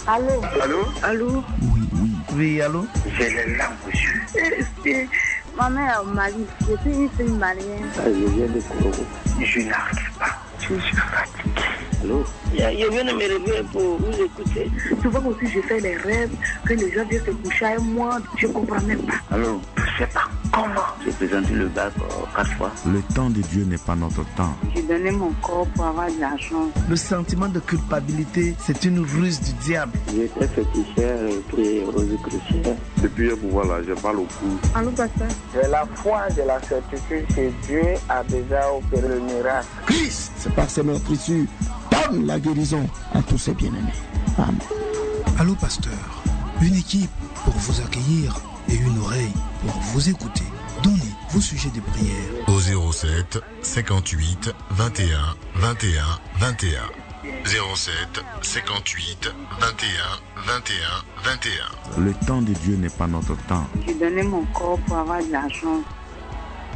Allô? Allô? Allô? Oui, allô? J'ai les larmes aux yeux. Ma mère est au Mali. Je suis une fille malienne. Je viens de Congo. Je n'arrive pas. Je suis fatigué. Allô? Je viens de me réveiller pour vous écouter. Souvent aussi, je fais les rêves que les gens viennent se coucher avec moi. Je ne comprends même pas. Allô? Je ne sais pas comment. J'ai présenté le bac 4 fois. Le temps de Dieu n'est pas notre temps. J'ai donné mon corps pour avoir de l'argent. Le sentiment de culpabilité, c'est une ruse du diable. J'étais féticheur et rosicrucière. Depuis un pouvoir là, je parle au fou. Allô, pasteur? J'ai la foi, j'ai la certitude que Dieu a déjà opéré le miracle. Christ, c'est par ses meurtrissures, donne la guérison à tous ses bien-aimés. Amen. Allô, pasteur. Une équipe pour vous accueillir et une oreille pour vous écouter. Donnez vos sujets de prière au 07 58 21 21 21. 07 58 21 21 21. Le temps de Dieu n'est pas notre temps. J'ai donné mon corps pour avoir de l'argent.